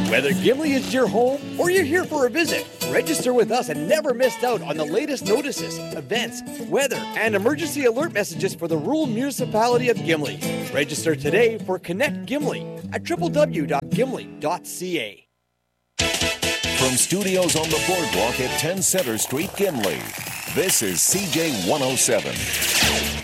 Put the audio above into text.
Whether Gimli is your home or you're here for a visit, register with us and never miss out on the latest notices, events, weather, and emergency alert messages for the rural municipality of Gimli. Register today for Connect Gimli at www.gimli.ca. From studios on the boardwalk at 10 Center Street, Gimli, this is CJ 107.